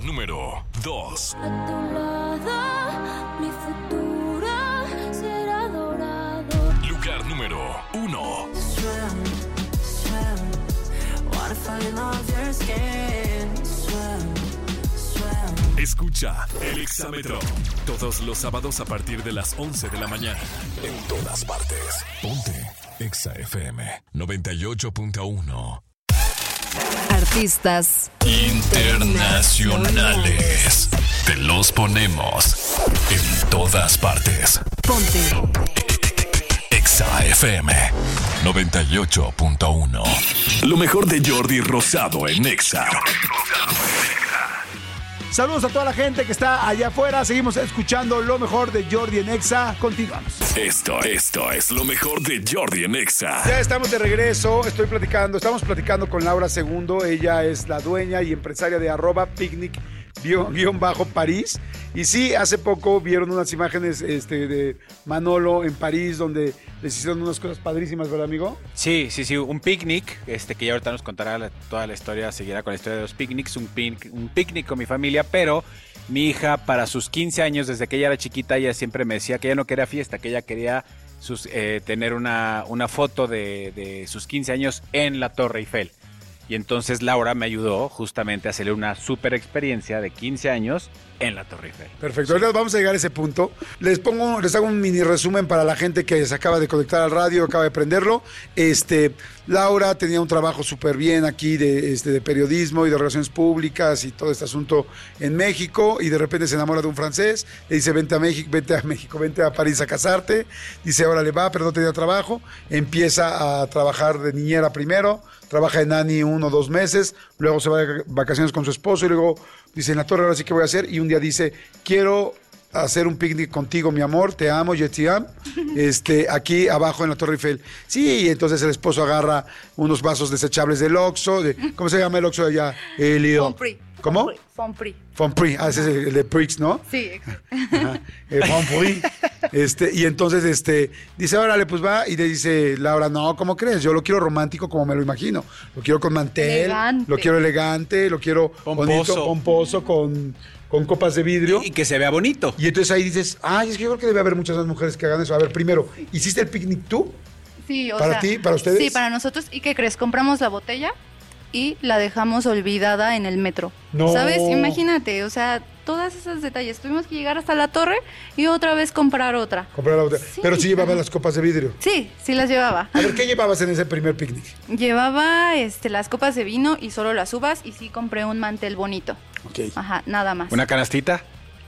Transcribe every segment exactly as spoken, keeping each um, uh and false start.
número dos. A tu lado, mi futuro será dorado. Lugar número uno. Swim, swim, wanna find off your skin. Swim, swim. Escucha el Exámetro todos los sábados a partir de las once de la mañana. En todas partes. Ponte Exa F M noventa y ocho punto uno. Artistas internacionales. Te los ponemos en todas partes. Ponte Exa F M noventa y ocho punto uno. Lo mejor de Jordi Rosado en Exa. Saludos a toda la gente que está allá afuera. Seguimos escuchando lo mejor de Jordi en Exa. Continuamos. Esto, esto es lo mejor de Jordi en Exa. Ya estamos de regreso. Estoy platicando, estamos platicando con Laura Segundo. Ella es la dueña y empresaria de arroba picnic guión bajo París. Y sí, hace poco vieron unas imágenes este, de Manolo en París, donde les hicieron unas cosas padrísimas, ¿verdad, amigo? Sí, sí, sí, un picnic, este que ya ahorita nos contará la, toda la historia, seguirá con la historia de los picnics, un, pic, un picnic con mi familia, pero mi hija para sus quince años, desde que ella era chiquita, ella siempre me decía que ella no quería fiesta, que ella quería sus, eh, tener una, una foto de, de sus quince años en la Torre Eiffel. Y entonces Laura me ayudó justamente a hacerle una super experiencia de quince años en la Torre Eiffel. Perfecto, ahorita vamos a llegar a ese punto. Les pongo, les hago un mini resumen para la gente que se acaba de conectar al radio, acaba de prenderlo. Este, Laura tenía un trabajo súper bien aquí de, este, de periodismo y de relaciones públicas y todo este asunto en México, y de repente se enamora de un francés, le dice vente a México, vente a México, vente a París a casarte. Dice ahora le va, pero no tenía trabajo. Empieza a trabajar de niñera primero, trabaja en Nani uno o dos meses, luego se va de vacaciones con su esposo y luego dice, en la Torre ahora sí que voy a hacer, y un día dice, quiero hacer un picnic contigo, mi amor, te amo, je t'aime, este, aquí abajo en la Torre Eiffel. Sí, y entonces el esposo agarra unos vasos desechables del Oxxo, de, ¿cómo se llama el Oxxo de allá? El lío. Fonprix. ¿Cómo? Fonprix. Fonprix, ah, ese es el de Prix, ¿no? Sí, exacto. Ajá, el Fonprix. Este, y entonces este, dice, órale, pues va, y le dice Laura, no, ¿cómo crees? Yo lo quiero romántico como me lo imagino. Lo quiero con mantel, Elegante. lo quiero elegante, lo quiero Pomposo. bonito, pomposo, con, con copas de vidrio. Y que se vea bonito. Y entonces ahí dices, ay, es que yo creo que debe haber muchas más mujeres que hagan eso. A ver, primero, ¿hiciste el picnic tú? Sí, o ¿Para sea, ti? ¿Para ustedes? Sí, para nosotros. ¿Y qué crees? Compramos la botella y la dejamos olvidada en el metro. No. ¿Sabes? Imagínate, o sea, todos esos detalles. Tuvimos que llegar hasta la torre y otra vez comprar otra. Comprar la botella. Sí. Pero sí llevabas las copas de vidrio. Sí, sí las llevaba. A ver, ¿qué llevabas en ese primer picnic? Llevaba este, las copas de vino y solo las uvas, y sí compré un mantel bonito. Ok. Ajá, nada más. ¿Una canastita?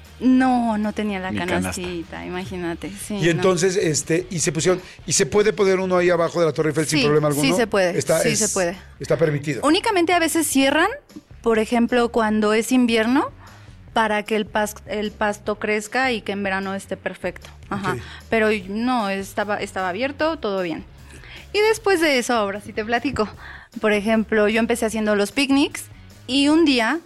No, no tenía la Ni canastita, imagínate. Sí, Y entonces, este, y se pusieron, y se puede poner uno ahí abajo de la Torre Eiffel sin Sí, problema alguno. sí se puede, Está, sí es- se puede. Está permitido. no. Únicamente a veces cierran, por ejemplo, cuando es invierno, para que el, pas- el pasto crezca y que en verano esté perfecto. Ajá. Ok. Pero no, estaba, estaba abierto, todo bien. Y después de eso, ahora sí te platico. Por ejemplo, yo empecé haciendo los picnics y un día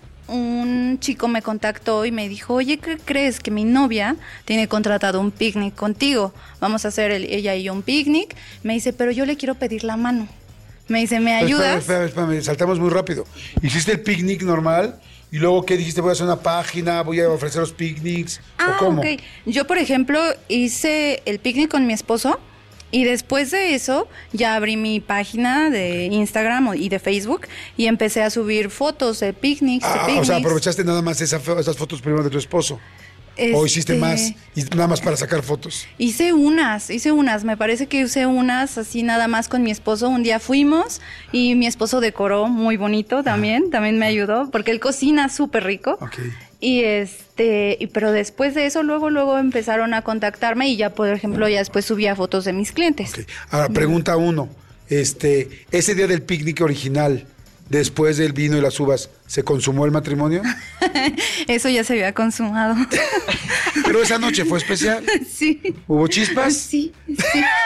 un chico me contactó y me dijo, oye, ¿qué crees? Que mi novia tiene contratado un picnic contigo. Vamos a hacer el- ella y yo un picnic. Me dice, pero yo le quiero pedir la mano. Me dice, ¿me Pero ayudas? Espérame, espérame, espérame, saltamos muy rápido. Hiciste el picnic normal y luego, ¿qué dijiste? Voy a hacer una página, voy a ofrecer los picnics. Ah, ¿O cómo? ok. Yo, por ejemplo, hice el picnic con mi esposo y después de eso ya abrí mi página de Instagram y de Facebook y empecé a subir fotos de picnics, de Ah, picnics. o sea, aprovechaste nada más esa fo- esas fotos primero de tu esposo. ¿O hiciste Este, más y nada más para sacar fotos? Hice unas, hice unas, me parece que hice unas así nada más con mi esposo. Un día fuimos y mi esposo decoró muy bonito también, también me ayudó, porque él cocina súper rico. Ok. Y este, y, pero después de eso, luego, luego empezaron a contactarme y ya, por ejemplo, ya después subía fotos de mis clientes. Ok. Ahora, pregunta uno. Este, ese día del picnic original, después del vino y las uvas, ¿se consumó el matrimonio? Eso ya se había consumado. Pero esa noche fue especial. Sí. ¿Hubo chispas? Sí, sí.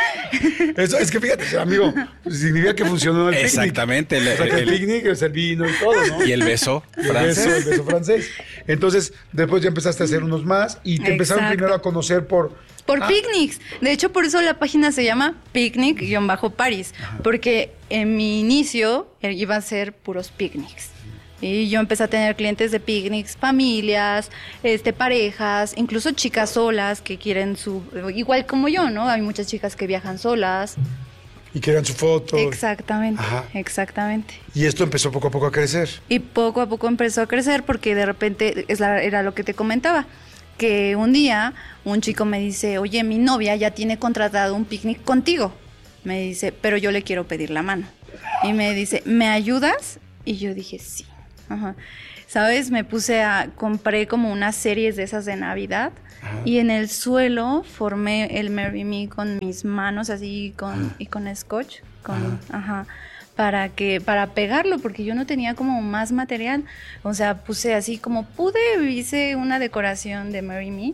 Eso, es que fíjate, amigo, significa que funcionó el picnic. Exactamente, el- O sea, que el, el- picnic es el vino y todo, ¿no? Y el beso Y el francés. beso, el beso francés. Entonces, después ya empezaste a hacer unos más y te empezaron Exacto. primero a conocer por... Por Ah, picnics. De hecho, por eso la página se llama Picnic-Paris. Porque en mi inicio eh, iba a ser puros picnics. Y yo empecé a tener clientes de picnics, familias, este, parejas, incluso chicas solas que quieren su... Igual como yo, ¿no? Hay muchas chicas que viajan solas. Y querían su foto. Exactamente, Ajá. exactamente. Y esto empezó poco a poco a crecer. Y poco a poco empezó a crecer porque de repente, es la, era lo que te comentaba, que un día un chico me dice, oye, mi novia ya tiene contratado un picnic contigo. Me dice, pero yo le quiero pedir la mano. Y me dice, ¿me ayudas? Y yo dije, sí. Ajá. ¿Sabes? Me puse a, compré como unas series de esas de Navidad. Ajá. Y en el suelo formé el Marry Me con mis manos así con, y con scotch. Con, ajá. Ajá. Para que, para pegarlo, porque yo no tenía como más material. O sea, puse así como pude, hice una decoración de Marry Me.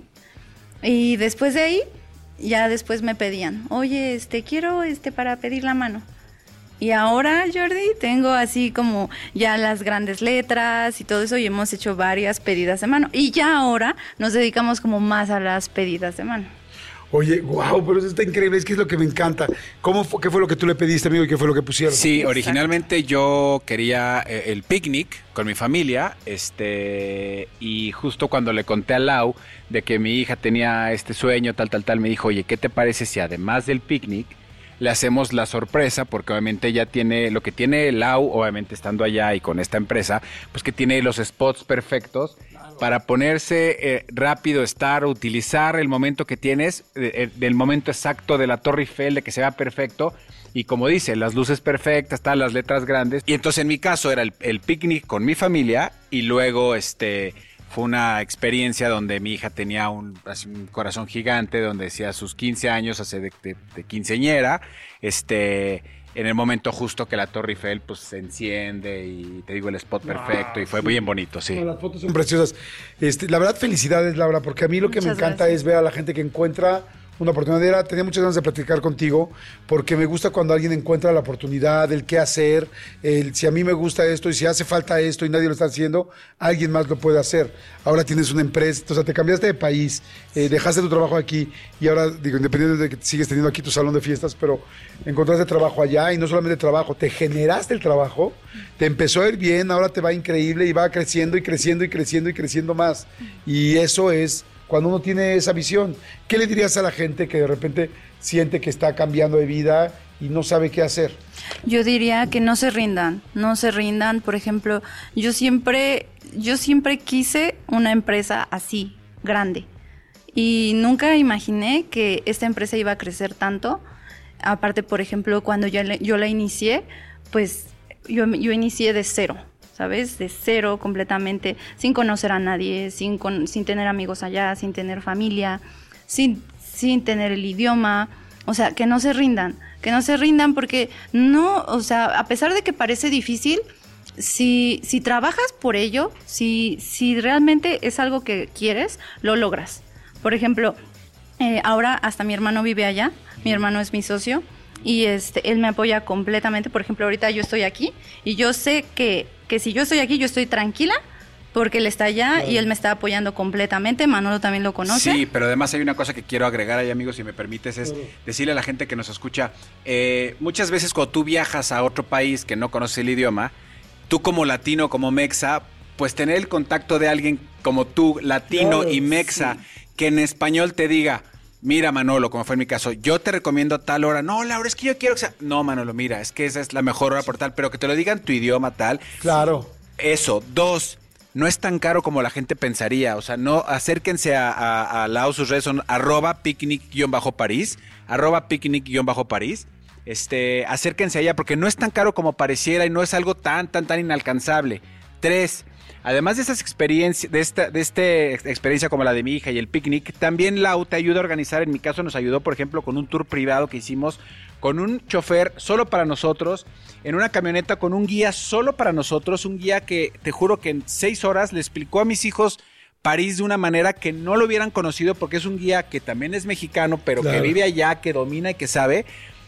Y después de ahí, ya después me pedían, oye, este, quiero este para pedir la mano. Y ahora, Jordi, tengo así como ya las grandes letras y todo eso, y hemos hecho varias pedidas de mano. Y ya ahora nos dedicamos como más a las pedidas de mano. Oye, wow, pero eso está increíble, es que es lo que me encanta. ¿Cómo fue, qué fue lo que tú le pediste, amigo, y qué fue lo que pusieron? Sí, exacto. Originalmente yo quería eh, el picnic con mi familia, este, y justo cuando le conté a Lau de que mi hija tenía este sueño, tal, tal, tal, me dijo, oye, ¿qué te parece si además del picnic le hacemos la sorpresa? Porque obviamente ella tiene, lo que tiene Lau, obviamente estando allá y con esta empresa, pues que tiene los spots perfectos para ponerse eh, rápido, estar, utilizar el momento que tienes, eh, del momento exacto de la Torre Eiffel, de que se vea perfecto, y como dice, las luces perfectas, están las letras grandes, y entonces en mi caso era el, el picnic con mi familia, y luego este fue una experiencia donde mi hija tenía un, así, un corazón gigante, donde decía sus quince años, hace de, de, de quinceañera, este... en el momento justo que la Torre Eiffel pues se enciende y te digo el spot perfecto, ah, y fue sí. bien bonito, sí. No, las fotos son preciosas. Este, la verdad, felicidades, Laura, porque a mí lo que Muchas me encanta gracias. es ver a la gente que encuentra una oportunidad. Era, tenía muchas ganas de platicar contigo, porque me gusta cuando alguien encuentra la oportunidad, el qué hacer, el si a mí me gusta esto y si hace falta esto y nadie lo está haciendo, alguien más lo puede hacer. Ahora tienes una empresa, o sea, te cambiaste de país, eh, dejaste tu trabajo aquí y ahora, digo, independientemente de que sigues teniendo aquí tu salón de fiestas, pero encontraste trabajo allá y no solamente trabajo, te generaste el trabajo, te empezó a ir bien, ahora te va increíble y va creciendo y creciendo y creciendo y creciendo más. Y eso es cuando uno tiene esa visión. ¿Qué le dirías a la gente que de repente siente que está cambiando de vida y no sabe qué hacer? Yo diría que no se rindan, no se rindan. Por ejemplo, yo siempre, yo siempre quise una empresa así, grande. Y nunca imaginé que esta empresa iba a crecer tanto. Aparte, por ejemplo, cuando yo, yo la inicié, pues yo, yo inicié de cero. ¿Sabes? De cero completamente, sin conocer a nadie, sin, con, sin tener amigos allá, sin tener familia, sin, sin tener el idioma. O sea, que no se rindan, que no se rindan porque no, o sea, a pesar de que parece difícil, si, si trabajas por ello, si, si realmente es algo que quieres, lo logras. Por ejemplo, eh, ahora hasta mi hermano vive allá, mi hermano es mi socio, y este, él me apoya completamente. Por ejemplo, ahorita yo estoy aquí y yo sé que, que si yo estoy aquí, yo estoy tranquila porque él está allá, claro, y él me está apoyando completamente. Manolo también lo conoce. Sí, pero además hay una cosa que quiero agregar ahí, amigos, si me permites, es claro. decirle a la gente que nos escucha, eh, muchas veces cuando tú viajas a otro país que no conoce el idioma, tú como latino, como mexa, pues tener el contacto de alguien como tú, latino claro, y mexa, sí. que en español te diga, mira, Manolo, como fue en mi caso, yo te recomiendo tal hora. No, Laura, es que yo quiero que sea... No, Manolo, mira, es que esa es la mejor hora por tal, pero que te lo digan tu idioma tal. Claro. Eso. Dos, no es tan caro como la gente pensaría. O sea, no, acérquense a, a, a Lau, sus redes son arroba picnic-parís, arroba picnic-parís. Este, acérquense allá porque no es tan caro como pareciera y no es algo tan, tan, tan inalcanzable. Tres, además de esas experiencias, de esta, de este experiencia como la de mi hija y el picnic, también Lau te ayuda a organizar. En mi caso nos ayudó, por ejemplo, con un tour privado que hicimos con un chofer solo para nosotros, en una camioneta con un guía solo para nosotros, un guía que te juro que en seis horas le explicó a mis hijos París de una manera que no lo hubieran conocido, porque es un guía que también es mexicano, pero claro, que vive allá, que domina y que sabe.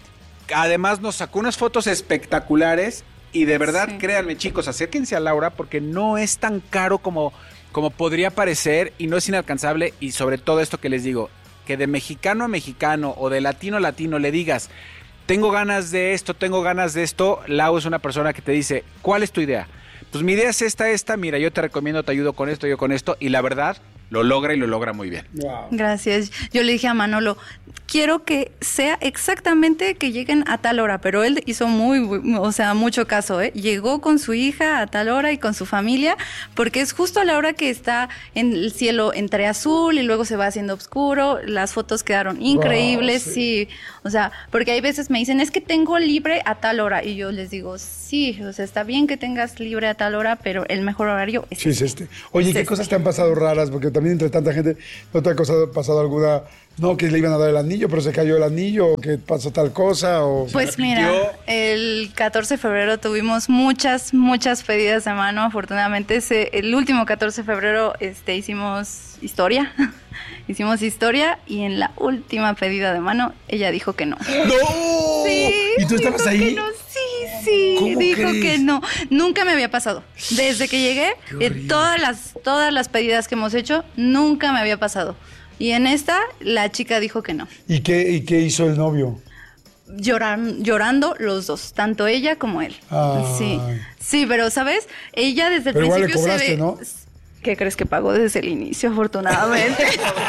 Además nos sacó unas fotos espectaculares. Y de verdad, sí. créanme, chicos, acérquense a Laura porque no es tan caro como, como podría parecer y no es inalcanzable. Y sobre todo esto que les digo, que de mexicano a mexicano o de latino a latino le digas, tengo ganas de esto, tengo ganas de esto, Lau es una persona que te dice, ¿cuál es tu idea? pues mi idea es esta, esta, mira, yo te recomiendo, te ayudo con esto, yo con esto, y la verdad, lo logra y lo logra muy bien. Wow. Gracias. Yo le dije a Manolo, quiero que sea exactamente que lleguen a tal hora, pero él hizo muy, muy- o sea, mucho caso, ¿eh? Llegó con su hija a tal hora y con su familia, porque es justo a la hora que está en el cielo entre azul y luego se va haciendo oscuro. Las fotos quedaron increíbles, Wow, sí. O sea, porque hay veces me dicen, es que tengo libre a tal hora, y yo les digo, sí, o sea, está bien que tengas libre a tal hora, pero el mejor horario es Sí, es este. este. Oye, Es ¿qué este. cosas te han pasado raras? Porque también entre tanta gente, ¿no te ha pasado, pasado alguna, no, que le iban a dar el anillo, pero se cayó el anillo, o que pasó tal cosa, o... Pues mira, el catorce de febrero tuvimos muchas, muchas pedidas de mano. Afortunadamente, ese, el último catorce de febrero este, hicimos historia. Hicimos historia y en la última pedida de mano ella dijo que no. ¡No! Sí, ¿Y tú estabas dijo ahí? que no, sí, sí, ¿Cómo dijo crees? que no. Nunca me había pasado. Desde que llegué, Qué eh, horrible. todas las, todas las pedidas que hemos hecho, nunca me había pasado. Y en esta, la chica dijo que no. ¿Y qué, y qué hizo el novio? Lloran, llorando los dos, tanto ella como él. Ay. Sí, sí, pero ¿sabes? Ella desde el Pero igual le principio cobraste, se ve... ¿no? ¿Qué crees que pagó desde el inicio? Afortunadamente.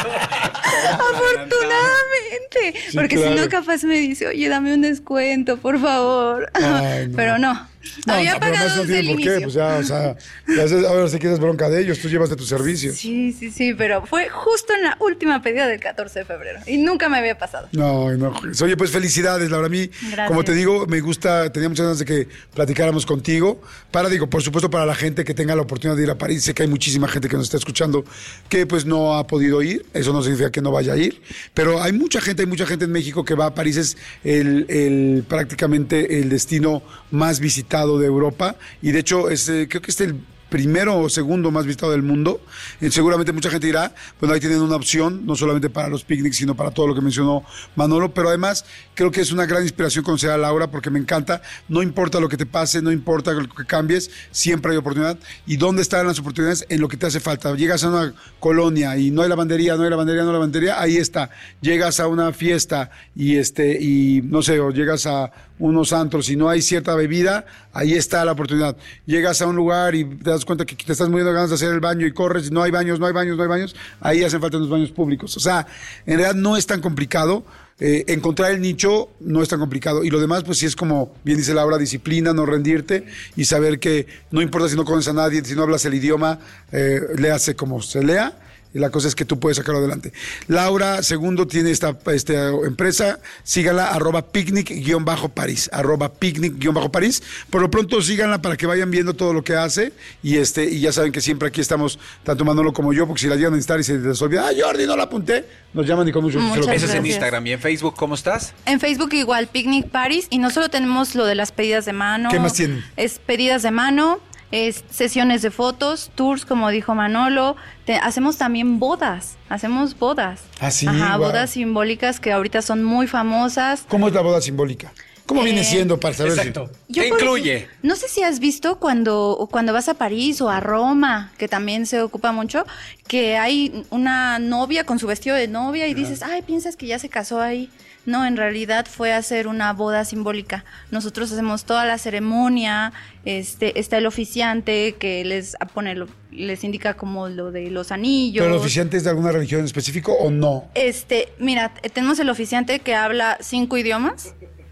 Afortunadamente. Sí, Porque claro. si no, capaz me dice, oye, dame un descuento, por favor. Ay, no. Pero no. No, Había no, pero pagado además no desde el tiene por qué, inicio. pues ya, o sea, ya haces- ahora sí que es bronca de ellos, tú llevas de tus servicios. Sí, sí, sí, pero fue justo en la última pedida del catorce de febrero. Y nunca me había pasado. No, no. Oye, pues felicidades, Laura. A mí, Gracias. como te digo, me gusta, tenía muchas ganas de que platicáramos contigo. Para, digo, por supuesto, para la gente que tenga la oportunidad de ir a París. Sé que hay muchísima gente que nos está escuchando que pues no ha podido ir. Eso no significa que no vaya a ir. Pero hay mucha gente, hay mucha gente en México que va a París. Es el, el prácticamente el destino más visitado de Europa. Y de hecho, es, eh, creo que es el primero o segundo más visitado del mundo. Eh, seguramente mucha gente dirá, bueno, ahí tienen una opción, no solamente para los picnics, sino para todo lo que mencionó Manolo, pero además creo que es una gran inspiración conocer a Laura porque me encanta, no importa lo que te pase, no importa lo que cambies, siempre hay oportunidad. ¿Y dónde están las oportunidades? En lo que te hace falta. Llegas a una colonia y no hay lavandería, no hay lavandería, no hay lavandería, ahí está. Llegas a una fiesta y este, y no sé, o llegas a unos antros y no hay cierta bebida, ahí está la oportunidad. Llegas a un lugar y te das cuenta que te estás muriendo de ganas de hacer el baño y corres y no hay baños, no hay baños, no hay baños, ahí hacen falta unos baños públicos. O sea, en realidad no es tan complicado. Eh, encontrar el nicho no es tan complicado. Y lo demás, pues sí es como, bien dice Laura, disciplina, no rendirte y saber que no importa si no conoces a nadie, si no hablas el idioma, eh, léase como se lea. Y la cosa es que tú puedes sacarlo adelante. Laura Segundo tiene esta, esta empresa. Síganla, arroba picnic-parís. Arroba picnic-parís. Por lo pronto síganla para que vayan viendo todo lo que hace. Y este y ya saben que siempre aquí estamos, tanto Manolo como yo, porque si la llegan a necesitar y se les olvida, ¡ah, Jordi, no la apunté! Nos llaman y con mucho gusto se lo Muchas Eso es en gracias. Instagram. ¿Y en Facebook cómo estás? En Facebook igual, Picnic Paris, y no solo tenemos lo de las pedidas de mano. ¿Qué más tienen? Es pedidas de mano, es sesiones de fotos, tours, como dijo Manolo. Te- hacemos también bodas, hacemos bodas. ¿Ah, sí? Ajá, Guau. bodas simbólicas que ahorita son muy famosas. ¿Cómo es la boda simbólica? ¿Cómo viene Eh, siendo para saber Exacto. Yo, ¿Qué por incluye? ejemplo, no sé si has visto cuando, cuando vas a París o a Roma, que también se ocupa mucho, que hay una novia con su vestido de novia y dices, ay, piensas que ya se casó ahí. No, en realidad fue a hacer una boda simbólica. Nosotros hacemos toda la ceremonia, este, está el oficiante que les pone, lo- les indica como lo de los si... anillos. ¿Pero el oficiante es de alguna religión en específico o no? Este, mira, eh, tenemos el oficiante que habla cinco idiomas,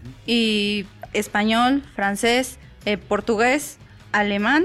y español, francés, eh, portugués, alemán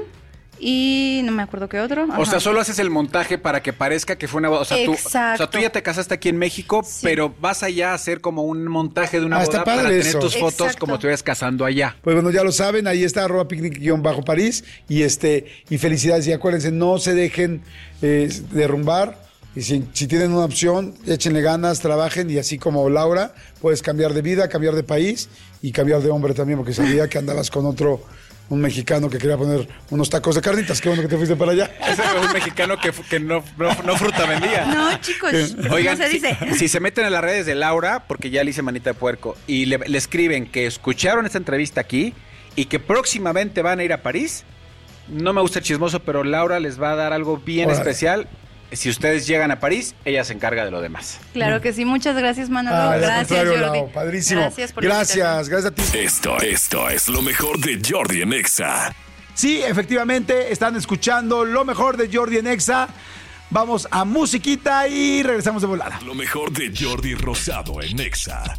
y no me acuerdo qué otro. O Ajá. sea, solo haces el montaje para que parezca que fue una boda. O sea, tú, o sea, Exacto. tú ya te casaste aquí en México, Sí. pero vas allá a hacer como un montaje de una Ah, está boda padre para tener eso. tus fotos Exacto. como te vayas casando allá. Pues bueno, ya lo saben, ahí está, arroba picnic-parís. Y este, y felicidades. Y acuérdense, no se dejen eh, derrumbar. Y si, si tienen una opción, échenle ganas, trabajen. Y así como Laura, puedes cambiar de vida, cambiar de país y cambiar de hombre también, porque sabía que andabas con otro, un mexicano que quería poner unos tacos de carnitas. Qué bueno que te fuiste para allá. Ese fue un mexicano que, que no, no, no fruta vendía. No, chicos, Oigan, no se si, dice. si se meten en las redes de Laura, porque ya le hice manita de puerco, y le, le escriben que escucharon esta entrevista aquí y que próximamente van a ir a París, no me gusta el chismoso, pero Laura les va a dar algo bien Órale. especial. Si ustedes llegan a París, ella se encarga de lo demás. Claro que sí, muchas gracias, Manolo. Ah, al gracias, contrario, Jordi. Lau, padrísimo. Gracias por la invitación. Gracias, gracias a ti. Esto, esto es lo mejor de Jordi en Exa. Sí, efectivamente, están escuchando lo mejor de Jordi en Exa. Vamos a musiquita y regresamos de volada. Lo mejor de Jordi Rosado en Exa.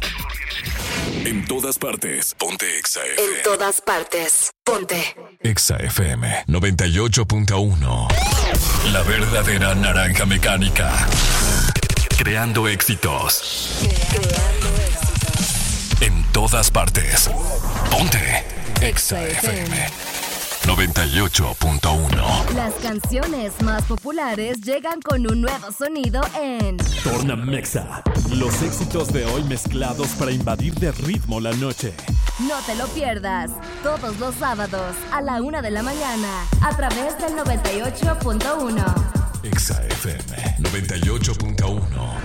En todas partes, ponte Exa F M. En todas partes, ponte Exa F M noventa y ocho punto uno. La verdadera naranja mecánica. Creando éxitos. creando éxitos. En todas partes, ponte Exa F M noventa y ocho punto uno. Las canciones más populares llegan con un nuevo sonido en Torna Mexa. Los éxitos de hoy mezclados para invadir de ritmo la noche. No te lo pierdas, todos los sábados a la una de la mañana a través del noventa y ocho punto uno. Exa F M noventa y ocho punto uno.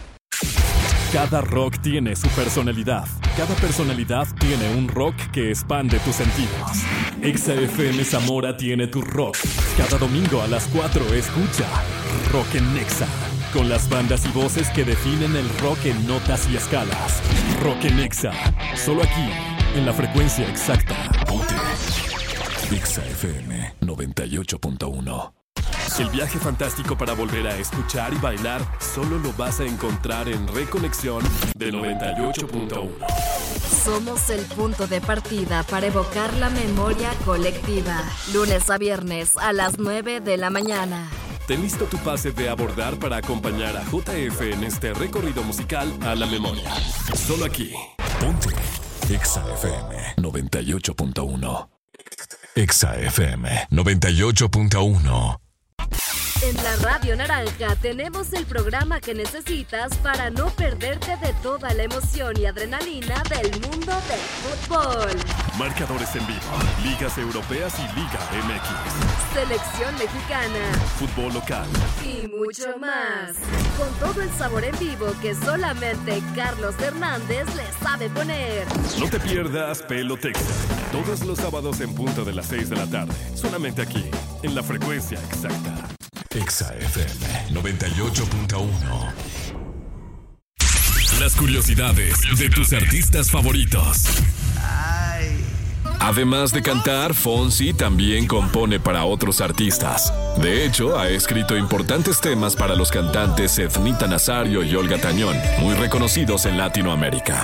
Cada rock tiene su personalidad. Cada personalidad tiene un rock que expande tus sentidos. Exa F M Zamora tiene tu rock. Cada domingo a las cuatro escucha Rock en Exa, con las bandas y voces que definen el rock en notas y escalas. Rock en Exa, solo aquí, en la frecuencia exacta. Ponte Exa F M noventa y ocho punto uno. El viaje fantástico para volver a escuchar y bailar solo lo vas a encontrar en Reconexión de noventa y ocho punto uno. Somos el punto de partida para evocar la memoria colectiva. Lunes a viernes a las nueve de la mañana. Ten listo tu pase de abordar para acompañar a J F en este recorrido musical a la memoria. Solo aquí. Ponte Exa F M noventa y ocho punto uno. Exa F M noventa y ocho punto uno. En la Radio Naranja tenemos el programa que necesitas para no perderte de toda la emoción y adrenalina del mundo del fútbol. Marcadores en vivo, ligas europeas y Liga M X. Selección mexicana. Fútbol local. Y mucho más. Con todo el sabor en vivo que solamente Carlos Hernández le sabe poner. No te pierdas Pelotexa. Todos los sábados en punto de las seis de la tarde. Solamente aquí, en la frecuencia exacta. Exa F M noventa y ocho punto uno. Las curiosidades de tus artistas favoritos. Además de cantar, Fonsi también compone para otros artistas. De hecho, ha escrito importantes temas para los cantantes Ethnita Nazario y Olga Tañón, muy reconocidos en Latinoamérica.